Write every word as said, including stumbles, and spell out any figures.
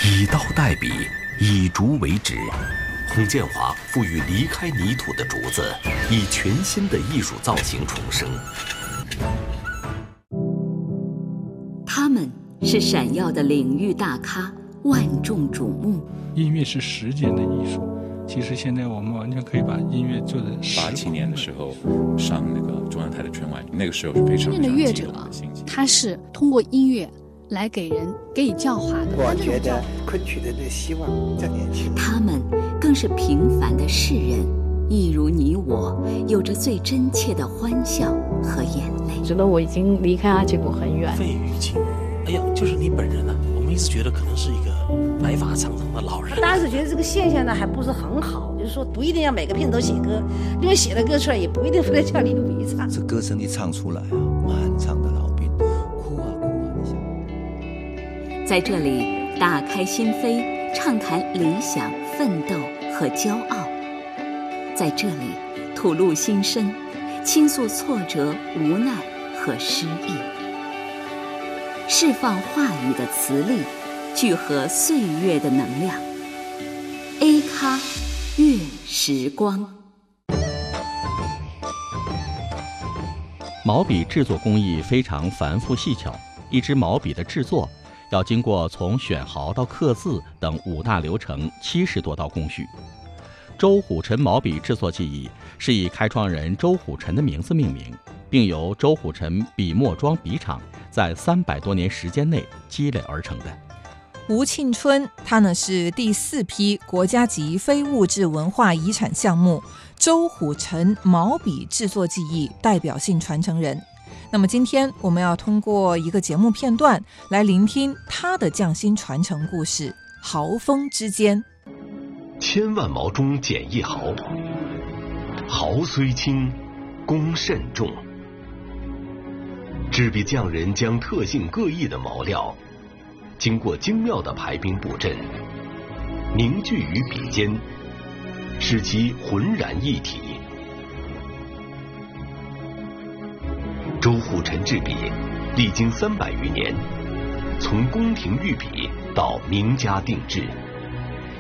以刀代笔，以竹为纸。洪建华赋予离开泥土的竹子以全新的艺术造型重生。 他们是闪耀的领域大咖，万众瞩目。 音乐是实践的艺术，其实现在我们完全可以把音乐做的。 八七年的时候上那个中央台的春晚，那个时候是非常真正的乐者，他是通过音乐来给人给予教化的。 我觉得昆曲的这希望在年轻。 他们更是平凡的世人，一如你我，有着最真切的欢笑和眼泪。 觉得我已经离开阿吉谷很远。 费玉清，哎呀，就是你本人啊！我们一直觉得可能是一个白发苍苍的老人。 当时觉得这个现象呢还不是很好，就是说不一定要每个片都写歌，因为写了歌出来也不一定非得叫刘笔唱。 这歌声一唱出来啊，满场的老兵哭啊哭啊，你想。 在这里打开心扉，畅谈理想、奋斗和骄傲。在这里吐露心声，倾诉挫折、无奈和失意，释放话语的磁力，聚合岁月的能量。A 咖乐时光。 毛笔制作工艺非常繁复细巧，一支毛笔的制作要经过从选毫到刻字等五大流程七十多道工序。周虎臣毛笔制作技艺是以开创人周虎臣的名字命名，并由周虎臣笔墨庄笔厂在三百多年时间内积累而成的。 吴庆春，他呢是第四批国家级非物质文化遗产项目周虎臣毛笔制作技艺代表性传承人。那么今天我们要通过一个节目片段来聆听他的匠心传承故事，毫锋之间。 千万毛中捡一毫，毫虽轻，功甚重。制笔匠人将特性各异的毛料经过精妙的排兵布阵，凝聚于笔尖，使其浑然一体。周虎臣制笔历经三百余年，从宫廷御笔到名家定制，